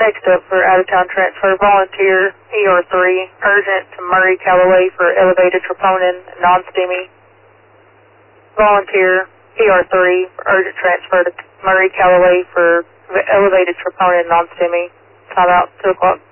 Next up for out-of-town transfer, volunteer ER3, urgent to Murray Callaway for elevated troponin, non-STEMI. Volunteer ER3, urgent transfer to Murray Callaway for elevated troponin, non-STEMI. Time out, 2 o'clock.